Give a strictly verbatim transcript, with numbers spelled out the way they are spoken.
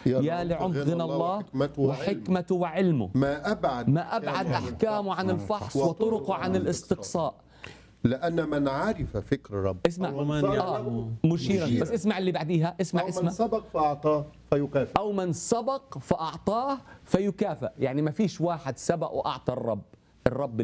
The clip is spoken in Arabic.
يا لعمق غنى الله وحكمته وعلمه. ما أبعد ما أبعد أحكامه عن الفحص وطرقه عن الاستقصاء. لأن من عرف فكر الرب اسمع ومن آه مشيرا، بس اسمع اللي بعديها، اسمع أو اسمع من سبق فأعطاه فيكافئ. أو من سبق فأعطاه فيكافئ. يعني ما فيش واحد سبق وأعطى الرب الرب